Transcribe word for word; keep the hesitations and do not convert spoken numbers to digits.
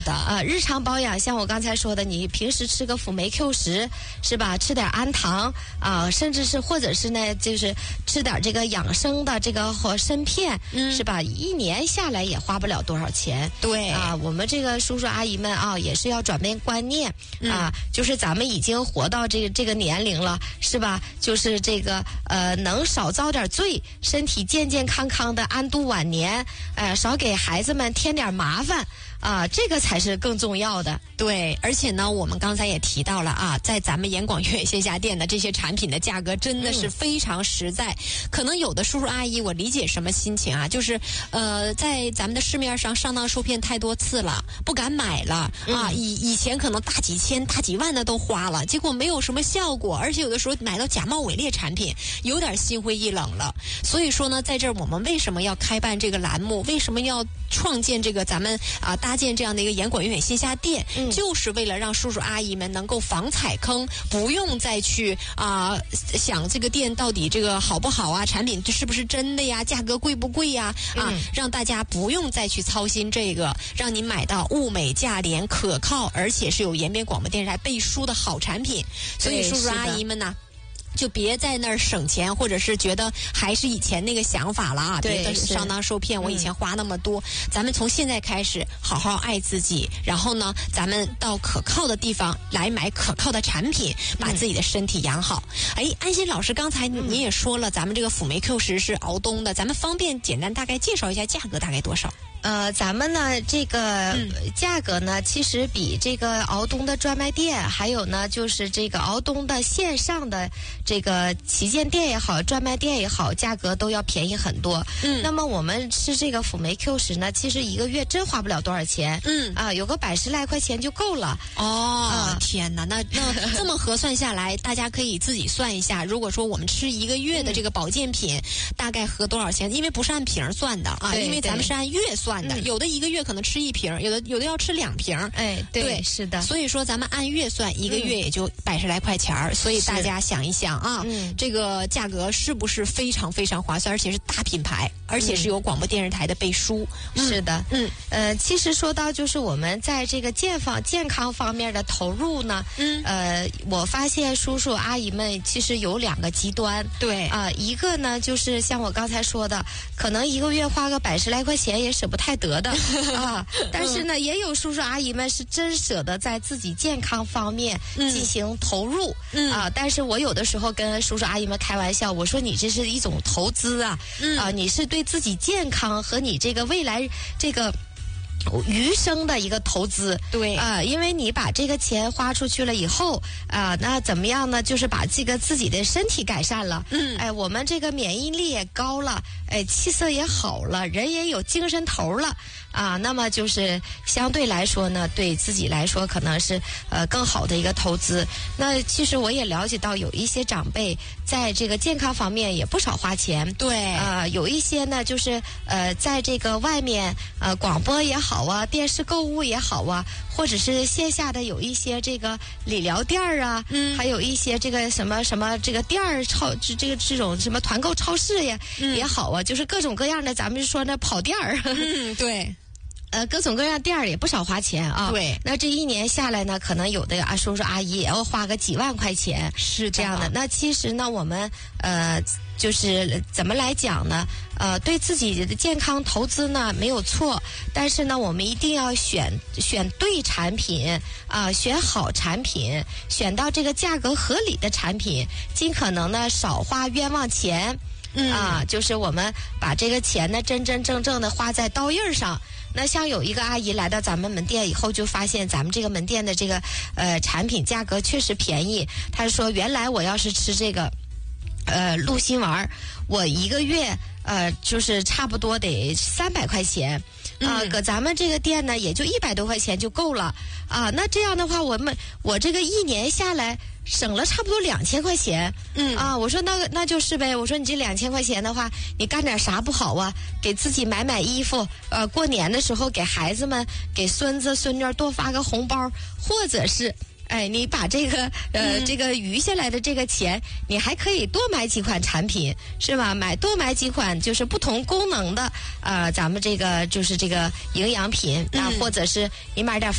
的啊，日常保养像我刚才说的，你平时吃个辅酶 Q 十是吧？吃点氨糖啊，甚至是或者是呢，就是吃点这个养生的这个和参片，嗯，是吧？一年下来也花不了多少钱。 对啊，我们这个叔叔阿姨们啊，也是要转变观念、嗯、啊，就是咱们已经活到这个这个年龄了，是吧？就是这个呃，能少遭点罪，身体健健康康的安度晚年，呃，少给孩子们添点麻烦。啊，这个才是更重要的。 对，而且呢，我们刚才也提到了啊，在咱们严广越野线下店的这些产品的价格真的是非常实在。嗯、可能有的叔叔阿姨，我理解什么心情啊，就是呃，在咱们的市面上上当受骗太多次了，不敢买了、嗯、啊。以以前可能大几千、大几万的都花了，结果没有什么效果，而且有的时候买到假冒伪劣产品，有点心灰意冷了。所以说呢，在这儿我们为什么要开办这个栏目？为什么要创建这个咱们啊搭建这样的一个严广越野线下店、嗯、就是为了让叔叔阿姨们能够防踩坑，不用再去啊、呃、想这个店到底这个好不好啊，产品是不是真的呀，价格贵不贵呀啊、嗯，让大家不用再去操心这个，让你买到物美价廉、可靠而且是有延边广播电视台背书的好产品。所以叔叔阿姨们呢，就别在那儿省钱，或者是觉得还是以前那个想法了啊，别的上当受骗。我以前花那么多、嗯，咱们从现在开始好好爱自己，然后呢，咱们到可靠的地方来买可靠的产品，把自己的身体养好。哎、嗯，安心老师，刚才你也说了，咱们这个辅酶 Q 十是熬冬的，咱们方便简单大概介绍一下价格大概多少？ 呃，咱们呢这个价格呢、嗯，其实比这个熬冬的专卖店，还有呢就是这个熬冬的线上的这个旗舰店也好，专卖店也好，价格都要便宜很多。嗯，那么我们吃这个辅酶 Q 十呢，其实一个月真花不了多少钱。嗯，啊，有个百十来块钱就够了。 哦，啊、天哪，那那这么核算下来，大家可以自己算一下。如果说我们吃一个月的这个保健品，嗯、大概合多少钱？因为不是按瓶算的啊，因为咱们是按月算。的、嗯、有的一个月可能吃一瓶，有的有的要吃两瓶。 哎，对， 对是的。 所以说咱们按月算，一个月也就百十来块钱儿、嗯。所以大家想一想啊，嗯，这个价格是不是非常非常划算？而且是大品牌，而且是有广播电视台的背书。 嗯、是的，嗯，呃，其实说到就是我们在这个健方健康方面的投入呢，嗯，呃，我发现叔叔阿姨们其实有两个极端。 对啊、呃，一个呢就是像我刚才说的，可能一个月花个百十来块钱也舍不太得的啊，但是呢，也有叔叔阿姨们是真舍得在自己健康方面进行投入、嗯、啊。但是我有的时候跟叔叔阿姨们开玩笑，我说你这是一种投资啊，嗯、啊，你是对自己健康和你这个未来这个余生的一个投资。 对啊、呃，因为你把这个钱花出去了以后啊、呃，那怎么样呢？就是把这个自己的身体改善了，嗯，哎，我们这个免疫力也高了，哎，气色也好了，人也有精神头了啊。那么就是相对来说呢，对自己来说可能是呃更好的一个投资。那其实我也了解到有一些长辈在这个健康方面也不少花钱， 对啊、呃，有一些呢就是呃在这个外面呃广播也好。好啊，电视购物也好啊，或者是线下的有一些这个理疗店儿啊，嗯，还有一些这个什么什么这个店儿超这个这种什么团购超市呀、嗯、也好啊，就是各种各样的，咱们就说那跑店儿， 嗯，对。 呃，各种各样店儿也不少花钱啊。 对， 那这一年下来呢，可能有的啊叔叔阿姨也要花个几万块钱， 是这样的。那其实呢，我们呃，就是怎么来讲呢？呃，对自己的健康投资呢没有错，但是呢，我们一定要选选对产品啊、呃，选好产品，选到这个价格合理的产品，尽可能呢少花冤枉钱。嗯啊，就是我们把这个钱呢真真正正的花在刀印上。那像有一个阿姨来到咱们门店以后，就发现咱们这个门店的这个呃产品价格确实便宜。她说原来我要是吃这个呃鹿心丸，我一个月呃就是差不多得三百块钱啊、呃，搁咱们这个店呢也就一百多块钱就够了啊。那这样的话，我们我这个一年下来省了差不多两千块钱，嗯啊，我说那那就是呗，我说你这两千块钱的话，你干点啥不好啊？给自己买买衣服，呃，过年的时候给孩子们、给孙子孙女多发个红包，或者是哎，你把这个呃、嗯、这个余下来的这个钱，你还可以多买几款产品，是吧？买多买几款就是不同功能的呃咱们这个就是这个营养品，那、嗯、或者是你买点